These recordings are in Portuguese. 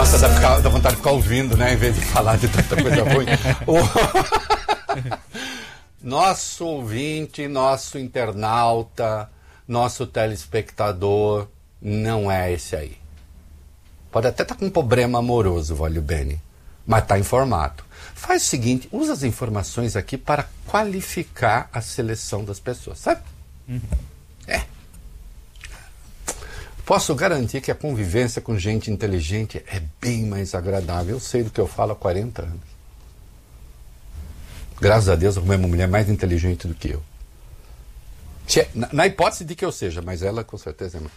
Nossa, dá vontade de ficar ouvindo, né? Em vez de falar de tanta coisa ruim. Nosso ouvinte, nosso internauta, nosso telespectador não é esse aí. Pode até estar com um problema amoroso, Vólio Bene, mas está informado. Faz o seguinte, usa as informações aqui para qualificar a seleção das pessoas, sabe? Posso garantir que a convivência com gente inteligente é bem mais agradável. Eu sei do que eu falo há 40 anos. Graças a Deus, eu arrumei uma mulher mais inteligente do que eu. Na hipótese de que eu seja, mas ela com certeza é mais.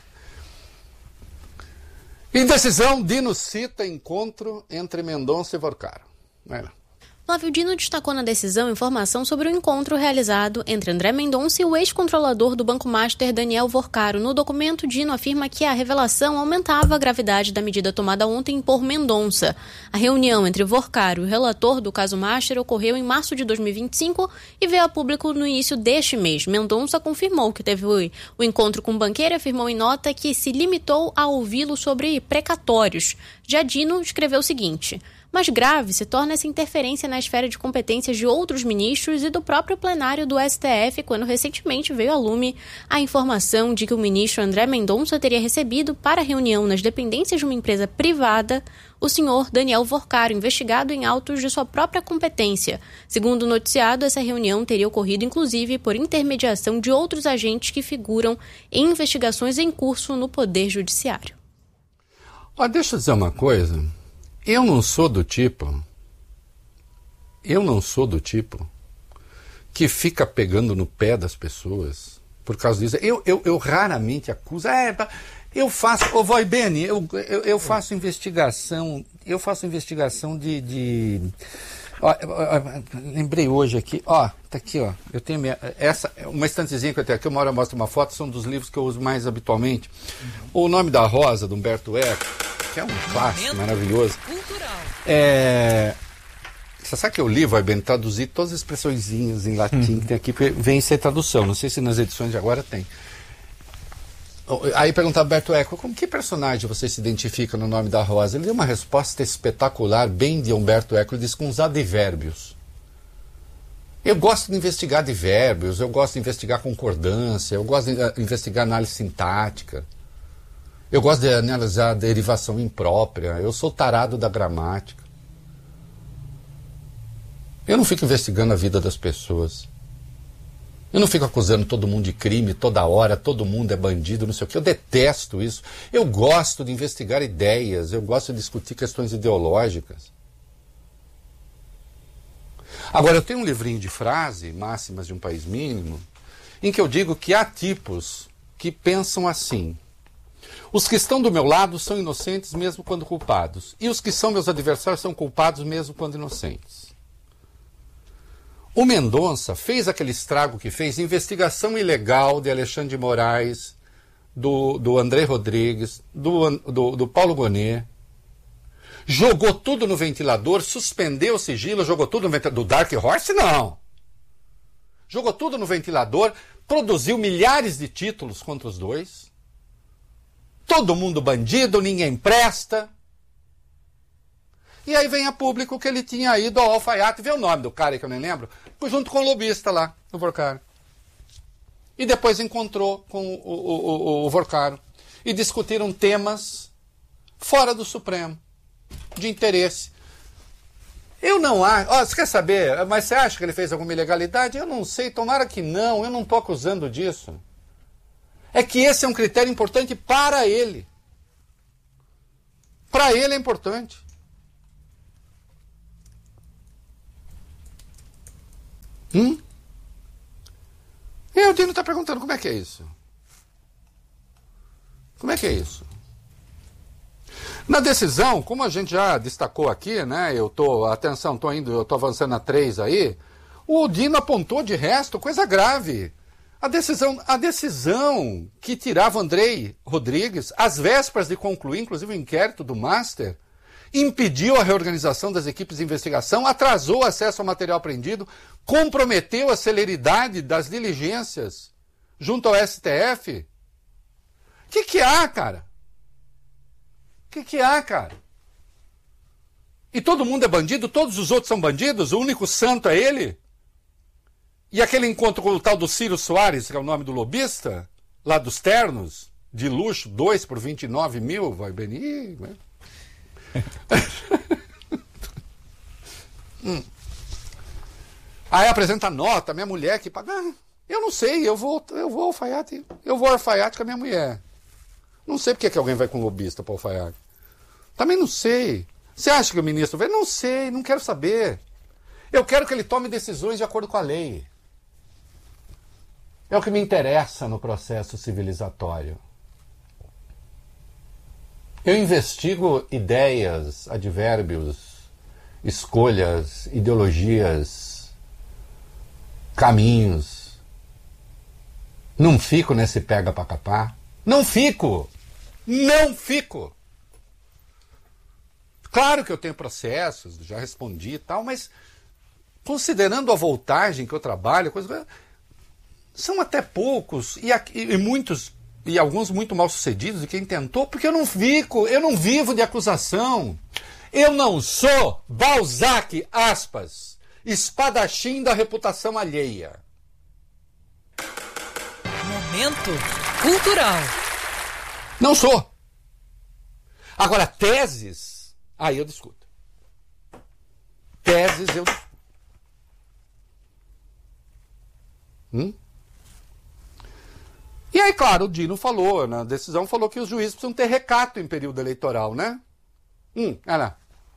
Indecisão, Dino cita encontro entre Mendonça e Vorcaro. Vai lá. Flávio Dino destacou na decisão informação sobre o encontro realizado entre André Mendonça e o ex-controlador do Banco Master, Daniel Vorcaro. No documento, Dino afirma que a revelação aumentava a gravidade da medida tomada ontem por Mendonça. A reunião entre Vorcaro e o relator do caso Master ocorreu em março de 2025 e veio a público no início deste mês. Mendonça confirmou que teve o encontro com o banqueiro e afirmou em nota que se limitou a ouvi-lo sobre precatórios. Já Dino escreveu o seguinte: mais grave se torna essa interferência na esfera de competências de outros ministros e do próprio plenário do STF, quando recentemente veio a lume a informação de que o ministro André Mendonça teria recebido para reunião nas dependências de uma empresa privada o senhor Daniel Vorcaro, investigado em autos de sua própria competência. Segundo o noticiado, essa reunião teria ocorrido inclusive por intermediação de outros agentes que figuram em investigações em curso no Poder Judiciário. Deixa eu dizer uma coisa. Eu não sou do tipo que fica pegando no pé das pessoas por causa disso. Eu raramente acuso. Eu faço, Voi Bene, eu faço investigação, de lembrei hoje aqui, tá aqui, eu tenho uma estantezinha que eu tenho aqui, uma hora eu mostro uma foto, são dos livros que eu uso mais habitualmente. O Nome da Rosa, do Humberto Eco, que é um clássico maravilhoso. Você sabe que eu li, Vai Bem, traduzir todas as expressõezinhas em latim que tem aqui, porque vem sem tradução, não sei se nas edições de agora tem. Aí perguntava Humberto Eco, com que personagem você se identifica no Nome da Rosa? Ele deu uma resposta espetacular, bem de Humberto Eco, ele disse com os advérbios. Eu gosto de investigar advérbios, eu gosto de investigar concordância, eu gosto de investigar análise sintática. Eu gosto de analisar a derivação imprópria. Eu sou tarado da gramática. Eu não fico investigando a vida das pessoas. Eu não fico acusando todo mundo de crime toda hora, todo mundo é bandido, não sei o quê. Eu detesto isso. Eu gosto de investigar ideias, eu gosto de discutir questões ideológicas. Agora, eu tenho um livrinho de frase, Máximas de um País Mínimo, em que eu digo que há tipos que pensam assim: os que estão do meu lado são inocentes mesmo quando culpados. E os que são meus adversários são culpados mesmo quando inocentes. O Mendonça fez aquele estrago que fez, investigação ilegal de Alexandre de Moraes, do André Rodrigues, do Paulo Gonet. Jogou tudo no ventilador, suspendeu o sigilo, jogou tudo no ventilador. Do Dark Horse, não. Jogou tudo no ventilador, produziu milhares de títulos contra os dois. Todo mundo bandido, ninguém presta. E aí vem a público que ele tinha ido ao alfaiate, vê o nome do cara que eu nem lembro, junto com o lobista lá, o Vorcaro. E depois encontrou com o Vorcaro. E discutiram temas fora do Supremo, de interesse. Eu não acho... Você quer saber? Mas você acha que ele fez alguma ilegalidade? Eu não sei, tomara que não, eu não estou acusando disso. É que esse é um critério importante para ele. Para ele é importante. E o Dino está perguntando como é que é isso. Como é que é isso? Na decisão, como a gente já destacou aqui, né? Eu estou avançando na 3 aí. O Dino apontou de resto coisa grave. A decisão que tirava André Rodrigues, às vésperas de concluir, inclusive, o inquérito do Master, impediu a reorganização das equipes de investigação, atrasou o acesso ao material apreendido, comprometeu a celeridade das diligências junto ao STF. O que há, cara? O que há, cara? E todo mundo é bandido, todos os outros são bandidos, o único santo é ele? E aquele encontro com o tal do Ciro Soares, que é o nome do lobista, lá dos ternos, de luxo, 2 por 29 mil, vai bem. Aí apresenta a nota, minha mulher que paga. Eu não sei, eu vou ao alfaiate, eu vou ao alfaiate com a minha mulher. Não sei porque que alguém vai com lobista para o alfaiate. Também não sei. Você acha que o ministro vai? Não sei, não quero saber. Eu quero que ele tome decisões de acordo com a lei. É o que me interessa no processo civilizatório. Eu investigo ideias, advérbios, escolhas, ideologias, caminhos. Não fico nesse pega pra capar. Não fico! Não fico! Claro que eu tenho processos, já respondi e tal, mas considerando a voltagem que eu trabalho, são até poucos e muitos, e alguns muito mal sucedidos de quem tentou, porque eu não vivo de acusação. Eu não sou Balzac, aspas, espadachim da reputação alheia. Momento cultural. Não sou. Agora, teses, aí eu discuto. Teses eu discuto. E aí, claro, o Dino falou, na decisão falou que os juízes precisam ter recato em período eleitoral, né? Ana.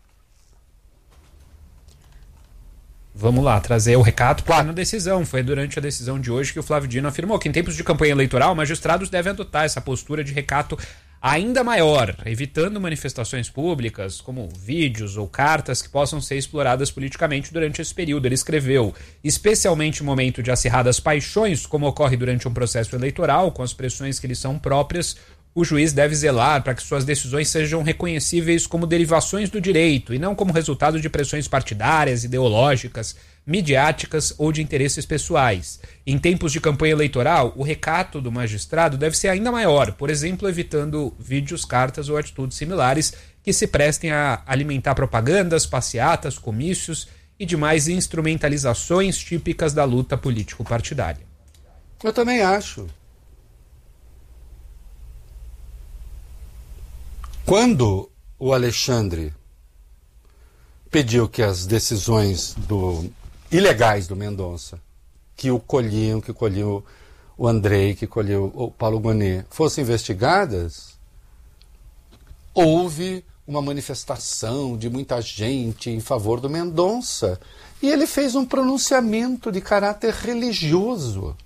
Vamos lá, trazer o recato para na decisão. Foi durante a decisão de hoje que o Flávio Dino afirmou que em tempos de campanha eleitoral, magistrados devem adotar essa postura de recato ainda maior, evitando manifestações públicas, como vídeos ou cartas que possam ser exploradas politicamente durante esse período. Ele escreveu, especialmente no momento de acirradas paixões, como ocorre durante um processo eleitoral, com as pressões que lhe são próprias, o juiz deve zelar para que suas decisões sejam reconhecíveis como derivações do direito e não como resultado de pressões partidárias, ideológicas, midiáticas ou de interesses pessoais. Em tempos de campanha eleitoral, o recato do magistrado deve ser ainda maior, por exemplo, evitando vídeos, cartas ou atitudes similares que se prestem a alimentar propagandas, passeatas, comícios e demais instrumentalizações típicas da luta político-partidária. Eu também acho. Quando o Alexandre pediu que as decisões ilegais do Mendonça, que colhiam o Andrei, que colheu o Paulo Gonet, fossem investigadas, houve uma manifestação de muita gente em favor do Mendonça. E ele fez um pronunciamento de caráter religioso.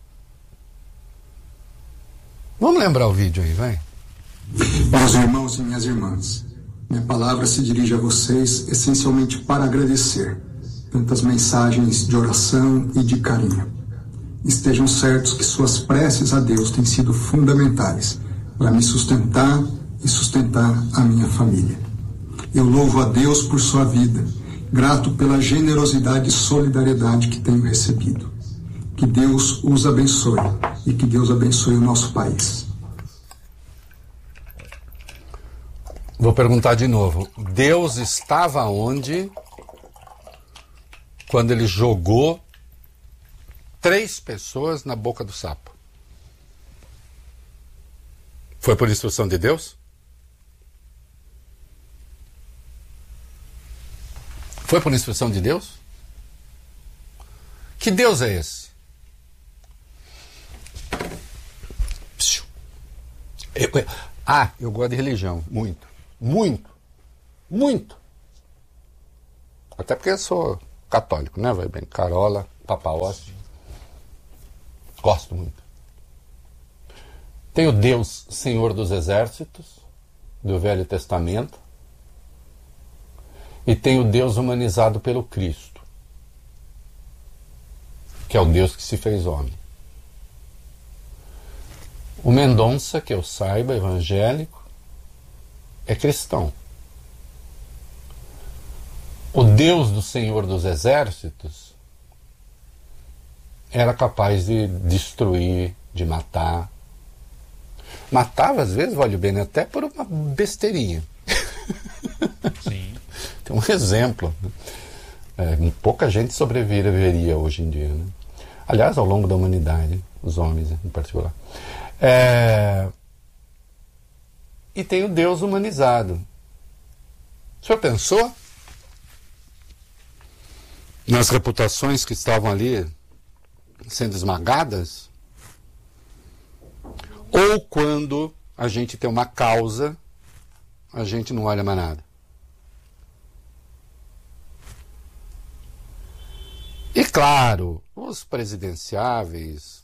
Vamos lembrar o vídeo aí, vai? Meus irmãos e minhas irmãs, minha palavra se dirige a vocês essencialmente para agradecer tantas mensagens de oração e de carinho. Estejam certos que suas preces a Deus têm sido fundamentais para me sustentar e sustentar a minha família. Eu louvo a Deus por sua vida, grato pela generosidade e solidariedade que tenho recebido. Que Deus os abençoe e que Deus abençoe o nosso país. Vou perguntar de novo. Deus estava onde quando ele jogou 3 pessoas na boca do sapo? Foi por instrução de Deus? Foi por instrução de Deus? Que Deus é esse? Eu gosto de religião, muito. Muito. Muito. Até porque eu sou católico, né? Vai bem. Carola, Papa Hóstia. Gosto muito. Tem o Deus Senhor dos Exércitos, do Velho Testamento. E tem o Deus humanizado pelo Cristo, que é o Deus que se fez homem. O Mendonça, que eu saiba, evangélico, é cristão. O Deus do Senhor dos Exércitos era capaz de destruir, de matar. Matava, às vezes, vale bem, até por uma besteirinha. Sim. É um exemplo. Pouca gente sobreviveria hoje em dia, né? Aliás, ao longo da humanidade, os homens em particular. E tem o Deus humanizado. O senhor pensou nas reputações que estavam ali sendo esmagadas? Ou quando a gente tem uma causa, a gente não olha mais nada? E claro, os presidenciáveis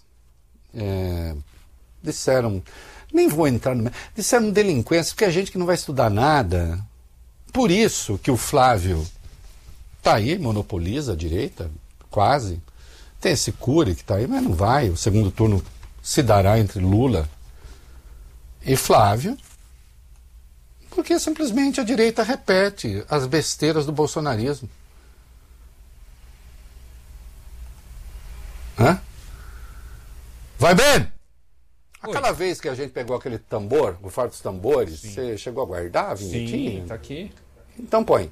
disseram, nem vou entrar no... disseram delinquência, porque é gente que não vai estudar nada. Por isso que o Flávio está aí, monopoliza a direita, quase. Tem esse Cury que está aí, mas não vai. O segundo turno se dará entre Lula e Flávio, porque simplesmente a direita repete as besteiras do bolsonarismo. Hã? Vai bem! Aquela vez que a gente pegou aquele tambor, o fardo dos tambores, sim, você chegou a guardar a vinhetinha? Sim, tá aqui. Então põe.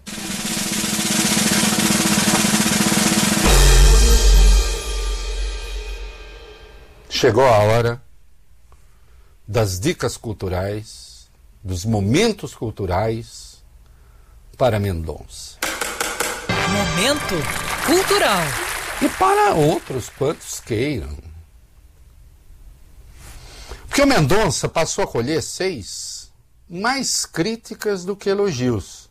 Chegou a hora das dicas culturais, dos momentos culturais para Mendonça. Momento cultural. E para outros quantos queiram. Porque o Mendonça passou a colher 6 mais críticas do que elogios.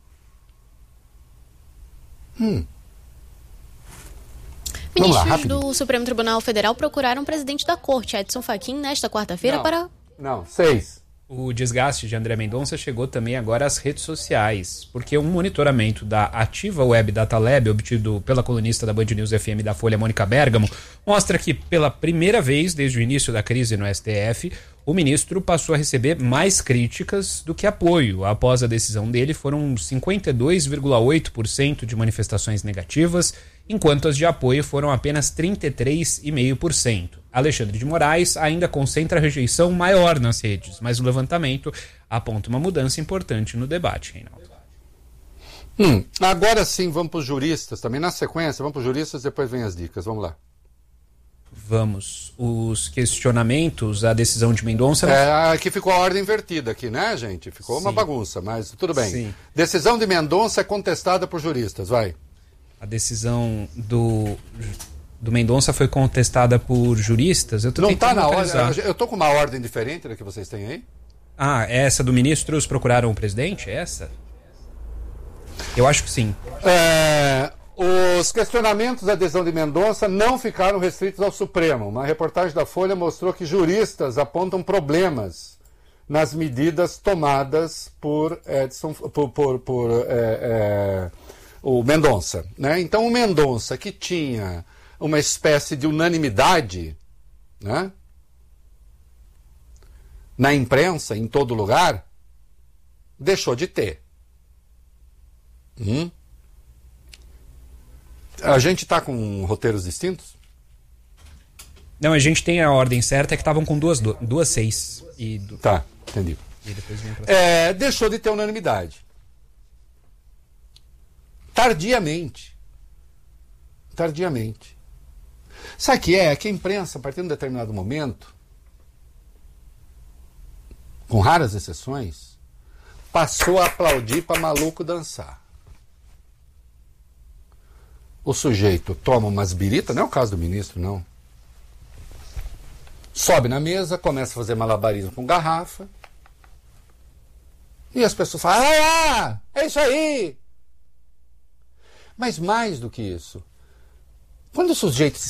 Ministros do Supremo Tribunal Federal procuraram o presidente da Corte, Edson Fachin, nesta quarta-feira para... Não, 6. O desgaste de André Mendonça chegou também agora às redes sociais, porque um monitoramento da Ativa Web Data Lab, obtido pela colunista da Band News FM da Folha, Mônica Bergamo, mostra que pela primeira vez desde o início da crise no STF, o ministro passou a receber mais críticas do que apoio. Após a decisão dele, foram 52,8% de manifestações negativas, enquanto as de apoio foram apenas 33,5%. Alexandre de Moraes ainda concentra a rejeição maior nas redes, mas o levantamento aponta uma mudança importante no debate, Reinaldo. Agora sim, vamos para os juristas também. Na sequência, vamos para os juristas, depois vem as dicas. Vamos lá. Vamos. Os questionamentos, a decisão de Mendonça... Aqui ficou a ordem invertida aqui, né, gente? Ficou uma bagunça, mas tudo bem. Sim. Decisão de Mendonça é contestada por juristas, vai. A decisão do Mendonça foi contestada por juristas. Eu tô não está na ordem. ordem. Eu estou com uma ordem diferente da que vocês têm aí? Essa do ministros procuraram o presidente? Essa? Eu acho que sim. Os questionamentos da adesão de Mendonça não ficaram restritos ao Supremo. Uma reportagem da Folha mostrou que juristas apontam problemas nas medidas tomadas por o Mendonça, né? Então o Mendonça, que tinha uma espécie de unanimidade, né, na imprensa, em todo lugar, deixou de ter. A gente está com roteiros distintos? Não, a gente tem a ordem certa, é que estavam com duas 6. Tá, entendi. E depois vem pra... Deixou de ter unanimidade. Tardiamente. Sabe o que é? Que a imprensa, a partir de um determinado momento, com raras exceções, passou a aplaudir para maluco dançar. O sujeito toma umas biritas, não é o caso do ministro, não. Sobe na mesa, começa a fazer malabarismo com garrafa, e as pessoas falam, é isso aí! Mas mais do que isso, quando o sujeito se